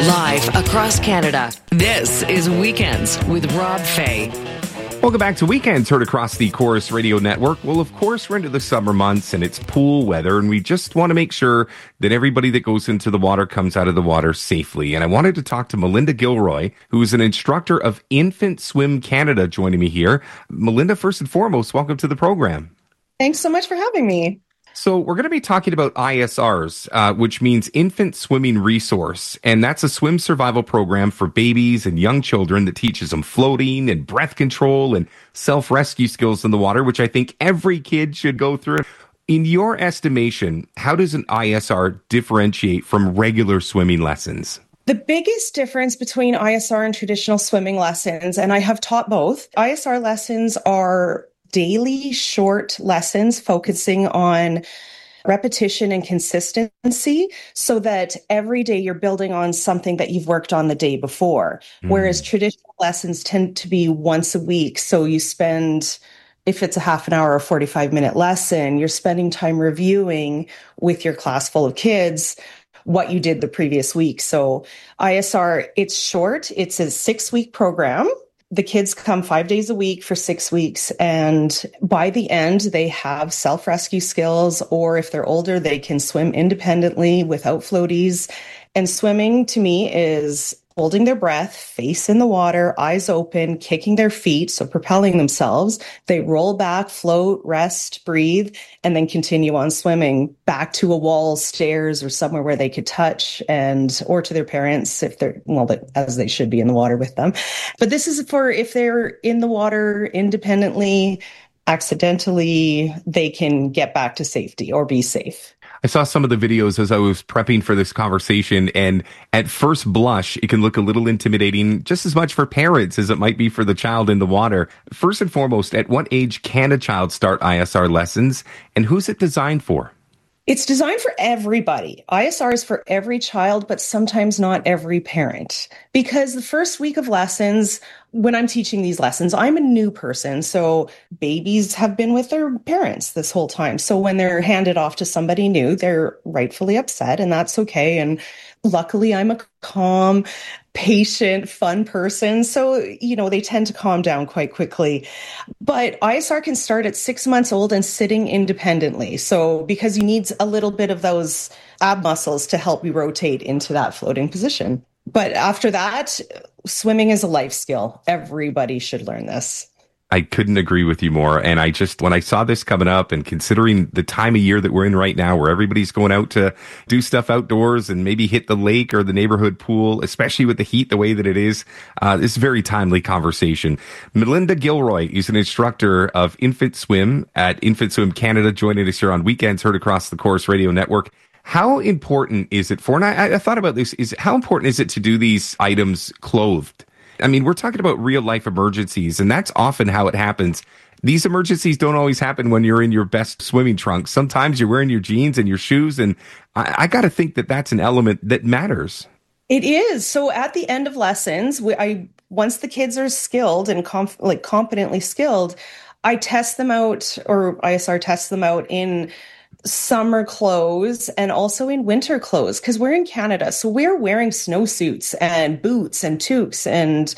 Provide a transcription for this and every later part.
Live across Canada, this is Weekends with Rob Fay. Welcome back to Weekends, heard across the Chorus Radio Network. Well, of course, we're into the summer months and it's pool weather, and we just want to make sure that everybody that goes into the water comes out of the water safely. And I wanted to talk to Melinda Gilroy, who is an instructor of Infant Swim Canada, joining me here. Melinda, first and foremost, welcome to the program. Thanks so much for having me. So we're going to be talking about ISRs, which means Infant Swimming Resource. And that's a swim survival program for babies and young children that teaches them floating and breath control and self-rescue skills in the water, which I think every kid should go through. In your estimation, how does an ISR differentiate from regular swimming lessons? The biggest difference between ISR and traditional swimming lessons, and I have taught both, ISR lessons are daily short lessons focusing on repetition and consistency so that every day you're building on something that you've worked on the day before. Whereas traditional lessons tend to be once a week. So you spend, if it's a half an hour or 45-minute lesson, you're spending time reviewing with your class full of kids what you did the previous week. So ISR, it's short. It's a 6-week program. The kids come 5 days a week for 6 weeks. And by the end, they have self-rescue skills, or if they're older, they can swim independently without floaties. And swimming to me is holding their breath, face in the water, eyes open, kicking their feet, so propelling themselves. They roll back, float, rest, breathe, and then continue on swimming back to a wall, stairs, or somewhere where they could touch, or to their parents if they're, as they should be in the water with them. But this is for if they're in the water independently, accidentally, they can get back to safety or be safe. I saw some of the videos as I was prepping for this conversation, and at first blush, it can look a little intimidating, just as much for parents as it might be for the child in the water. First and foremost, at what age can a child start ISR lessons, and who's it designed for? It's designed for everybody. ISR is for every child, but sometimes not every parent. Because the first week of lessons, when I'm teaching these lessons, I'm a new person. So babies have been with their parents this whole time. So when they're handed off to somebody new, they're rightfully upset, and that's okay. And luckily, I'm a calm, patient, fun person. So, they tend to calm down quite quickly. But ISR can start at 6 months old and sitting independently. So because you need a little bit of those ab muscles to help you rotate into that floating position. But after that, swimming is a life skill. Everybody should learn this. I couldn't agree with you more. And when I saw this coming up, and considering the time of year that we're in right now, where everybody's going out to do stuff outdoors and maybe hit the lake or the neighborhood pool, especially with the heat the way that it is, this is a very timely conversation. Melinda Gilroy is an instructor of Infant Swim at Infant Swim Canada, joining us here on Weekends, heard across the Chorus Radio Network. How important is it for, and I thought about this, how important is it to do these items clothed? I mean, we're talking about real life emergencies, and that's often how it happens. These emergencies don't always happen when you're in your best swimming trunks. Sometimes you're wearing your jeans and your shoes, and I got to think that that's an element that matters. It is. So at the end of lessons, once the kids are skilled and competently skilled, I test them out, or ISR tests them out in summer clothes and also in winter clothes, because we're in Canada. So we're wearing snowsuits and boots and toques, and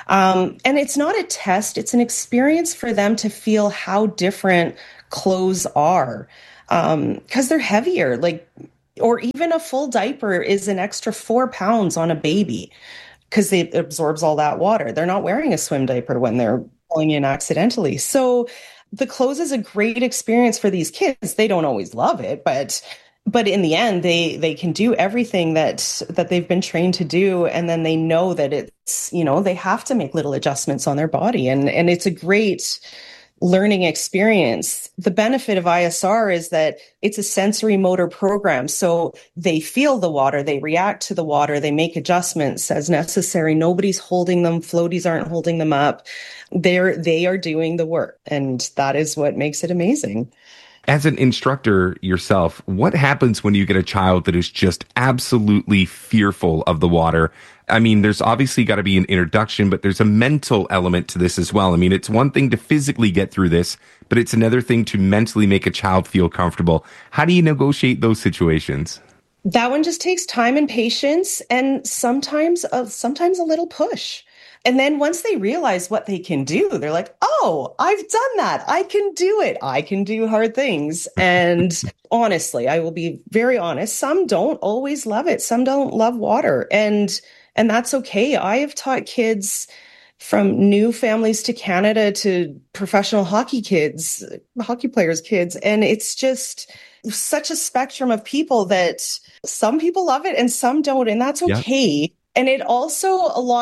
it's not a test. It's an experience for them to feel how different clothes are, because they're heavier, or even a full diaper is an extra 4 pounds on a baby because it absorbs all that water. They're not wearing a swim diaper when they're pulling in accidentally. So the clothes is a great experience for these kids. They don't always love it, but in the end, they can do everything that they've been trained to do, and then they know that it's, they have to make little adjustments on their body, and it's a great learning experience. The benefit of ISR is that it's a sensory motor program. So they feel the water, they react to the water, they make adjustments as necessary. Nobody's holding them. Floaties aren't holding them up. They are doing the work. And that is what makes it amazing. As an instructor yourself, what happens when you get a child that is just absolutely fearful of the water? I mean, there's obviously got to be an introduction, but there's a mental element to this as well. I mean, it's one thing to physically get through this, but it's another thing to mentally make a child feel comfortable. How do you negotiate those situations? That one just takes time and patience, and sometimes a little push. And then once they realize what they can do, they're like, oh, I've done that. I can do it. I can do hard things. And honestly, I will be very honest. Some don't always love it. Some don't love water. And that's okay. I have taught kids from new families to Canada to professional hockey players' kids. And it's just such a spectrum of people that some people love it and some don't. And that's okay. Yeah. And it also,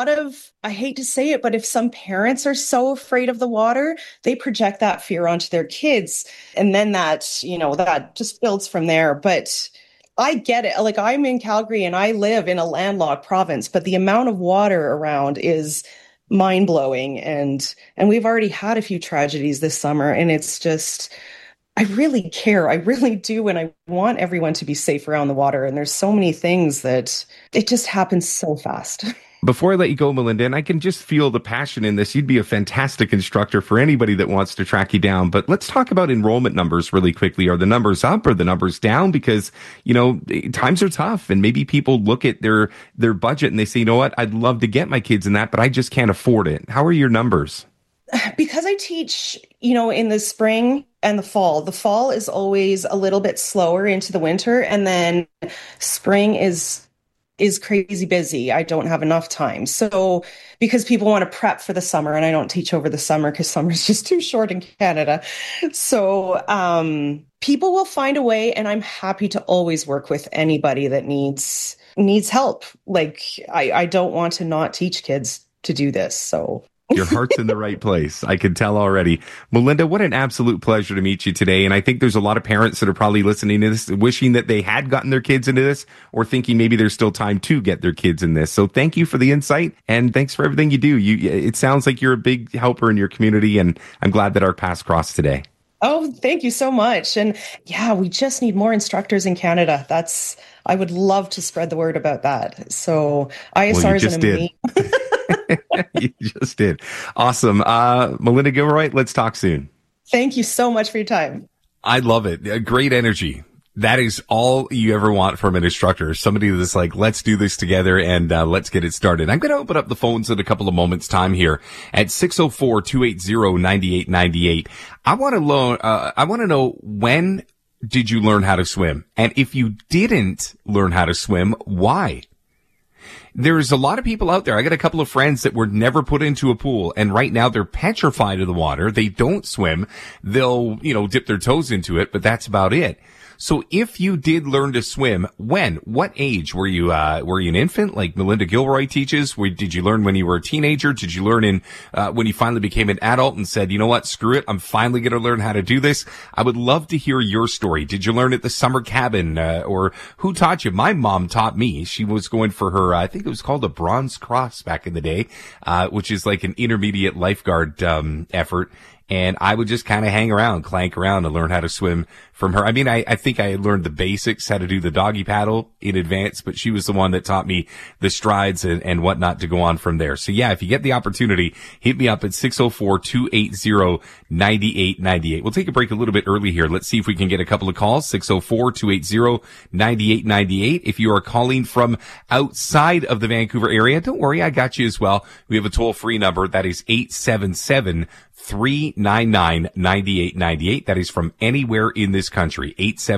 I hate to say it, but if some parents are so afraid of the water, they project that fear onto their kids. And then that just builds from there. But I get it. Like, I'm in Calgary and I live in a landlocked province, but the amount of water around is mind-blowing. And we've already had a few tragedies this summer. And it's just, I really care. I really do. And I want everyone to be safe around the water. And there's so many things that it just happens so fast. Before I let you go, Melinda, and I can just feel the passion in this, you'd be a fantastic instructor for anybody that wants to track you down. But let's talk about enrollment numbers really quickly. Are the numbers up or the numbers down? Because, times are tough and maybe people look at their budget and they say, you know what, I'd love to get my kids in that, but I just can't afford it. How are your numbers? Because I teach, in the spring and the fall is always a little bit slower into the winter. And then spring is crazy busy. I don't have enough time. So because people want to prep for the summer, and I don't teach over the summer because summer is just too short in Canada. So people will find a way, and I'm happy to always work with anybody that needs help. Like, I don't want to not teach kids to do this. So your heart's in the right place. I can tell already. Melinda, what an absolute pleasure to meet you today. And I think there's a lot of parents that are probably listening to this, wishing that they had gotten their kids into this, or thinking maybe there's still time to get their kids in this. So thank you for the insight, and thanks for everything you do. It sounds like you're a big helper in your community, and I'm glad that our paths crossed today. Oh, thank you so much. And yeah, we just need more instructors in Canada. I would love to spread the word about that. So ISR is an amazing... You just did. Awesome. Melinda Gilroy, let's talk soon. Thank you so much for your time. I love it. Great energy. That is all you ever want from an instructor. Somebody that's like, let's do this together and let's get it started. I'm going to open up the phones in a couple of moments' time here at 604-280-9898. I want to know, when did you learn how to swim? And if you didn't learn how to swim, why? There's a lot of people out there. I got a couple of friends that were never put into a pool, and right now they're petrified of the water. They don't swim. They'll, dip their toes into it, but that's about it. So if you did learn to swim, what age? Were you an infant like Melinda Gilroy teaches? Did you learn when you were a teenager? Did you learn when you finally became an adult and said, you know what, screw it, I'm finally going to learn how to do this? I would love to hear your story. Did you learn at the summer cabin, or who taught you? My mom taught me. She was going for her, I think it was called a Bronze Cross back in the day, which is like an intermediate lifeguard, effort. And I would just kind of clank around and learn how to swim from her. I mean, I think I learned the basics, how to do the doggy paddle in advance, but she was the one that taught me the strides and whatnot to go on from there. So yeah, if you get the opportunity, hit me up at 604-280-9898. We'll take a break a little bit early here. Let's see if we can get a couple of calls. 604-280-9898. If you are calling from outside of the Vancouver area, don't worry, I got you as well. We have a toll-free number that is 877-399-9898. That is from anywhere in this country.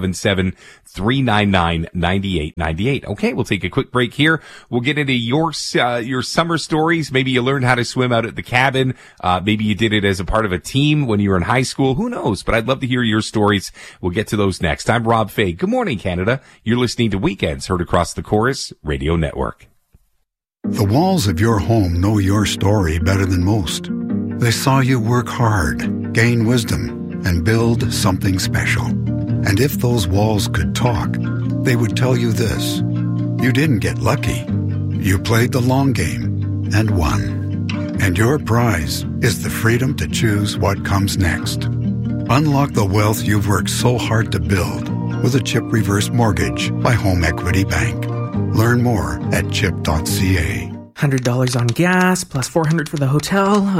877-399-9898. Okay, we'll take a quick break here. We'll get into your summer stories. Maybe you learned how to swim out at the cabin. Maybe you did it as a part of a team when you were in high school. Who knows? But I'd love to hear your stories. We'll get to those next. I'm Rob Fay. Good morning, Canada. You're listening to Weekends, heard across the Chorus Radio Network. The walls of your home know your story better than most. They saw you work hard, gain wisdom, and build something special. And if those walls could talk, they would tell you this: you didn't get lucky. You played the long game and won. And your prize is the freedom to choose what comes next. Unlock the wealth you've worked so hard to build with a CHIP Reverse Mortgage by Home Equity Bank. Learn more at chip.ca. $100 on gas, plus $400 for the hotel.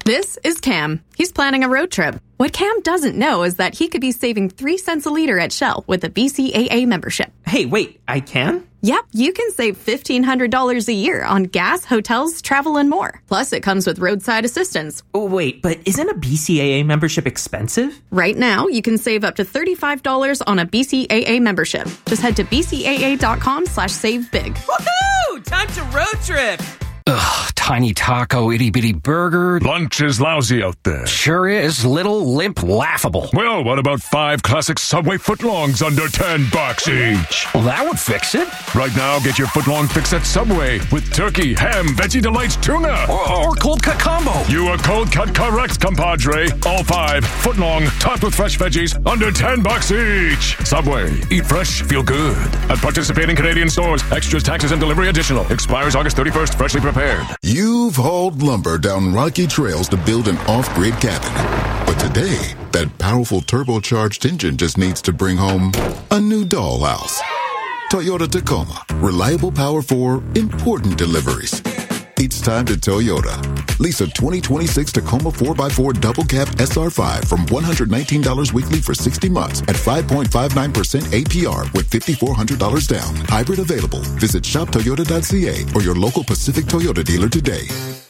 This is Cam. He's planning a road trip. What Cam doesn't know is that he could be saving 3 cents a liter at Shell with a BCAA membership. Hey, wait, I can? Yep, you can save $1,500 a year on gas, hotels, travel, and more. Plus, it comes with roadside assistance. Oh, wait, but isn't a BCAA membership expensive? Right now, you can save up to $35 on a BCAA membership. Just head to bcaa.com/savebig. Woohoo! Time to road trip! Ugh, tiny taco, itty-bitty burger. Lunch is lousy out there. Sure is. Little, limp, laughable. Well, what about 5 classic Subway footlongs under $10 each? Well, that would fix it. Right now, get your footlong fix at Subway with turkey, ham, Veggie Delights, tuna. Or cold cut combo. You are cold cut correct, compadre. All 5 footlong, topped with fresh veggies, under $10 each. Subway. Eat fresh, feel good. At participating Canadian stores. Extras, taxes, and delivery additional. Expires August 31st. Freshly prepared. You've hauled lumber down rocky trails to build an off-grid cabin. But today, that powerful turbocharged engine just needs to bring home a new dollhouse. Toyota Tacoma. Reliable power for important deliveries. It's time to Toyota. Lease a 2026 Tacoma 4x4 double cab SR5 from $119 weekly for 60 months at 5.59% APR with $5,400 down. Hybrid available. Visit shoptoyota.ca or your local Pacific Toyota dealer today.